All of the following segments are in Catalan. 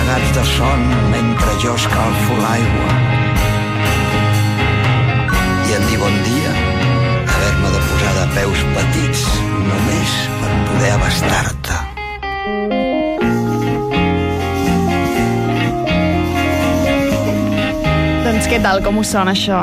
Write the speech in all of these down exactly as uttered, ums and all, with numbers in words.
apagats de son mentre jo escalfo l'aigua. I en dir bon dia, haver-me de posar de peus petits només per poder abastar-te. Doncs què tal, com us sona això?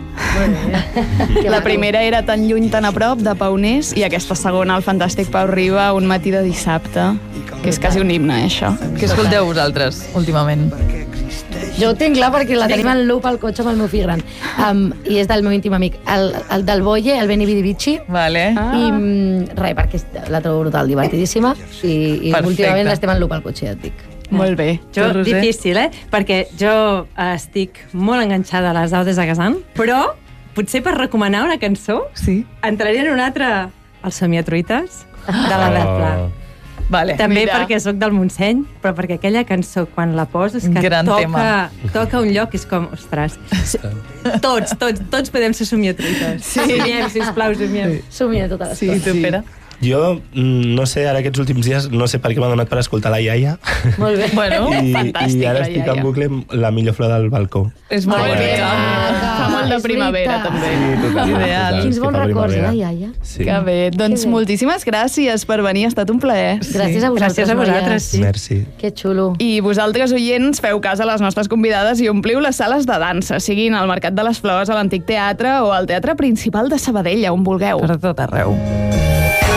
La primera era Tan lluny, tan a prop, de Pau Nés, i aquesta segona, el fantàstic Pau Riba, Un matí de dissabte, que és quasi un himne, això. Què escolteu vosaltres, últimament? Jo ho tinc clar perquè la tenim en loop al cotxe amb el meu fill gran. Um, I és del meu íntim amic. El, el del Boye, el Beni Vidi Vici. Vale. Ah. I mm, res, perquè la trobo brutal, divertidíssima. I, i últimament l'estem en loop al cotxe, ja et dic. Molt bé. Jo, difícil, eh? Perquè jo estic molt enganxada a les Audes de Kazan, però potser per recomanar una cançó sí. entraria en una altra, Els Somiatruites, de la Beth Pla. Vale. També Mira. perquè sóc del Montseny, però perquè aquella cançó, quan la poses, que Gran toca, tema. toca un lloc, és com, ostres, tots, tots, tots podem ser somiatruites. Sí. Somiem, sisplau, somiem. Somia tota Sí, l'estona. tu, Pere? Jo, mm, no sé, ara aquests últims dies, no sé per què m'ha donat per escoltar la iaia. Molt bé. Bueno, I, fantàstic, I ara la estic iaia. en bucle amb La millor flor del balcó. és molt Molt bé. bonica. Fa molt de és primavera, veritat. també. Sí, total, Ideal. total, Quins és que bons fa records, primavera. eh, iaia? Sí. Que bé. Doncs Que bé. moltíssimes gràcies per venir, ha estat un plaer. Gràcies a vosaltres, Gràcies a vosaltres, noies. sí. Merci. Que xulo. I vosaltres, oients, feu cas a les nostres convidades i ompliu les sales de dansa, siguin al Mercat de les Flors, a l'Antic Teatre o al Teatre Principal de Sabadell, on vulgueu. Per tot arreu.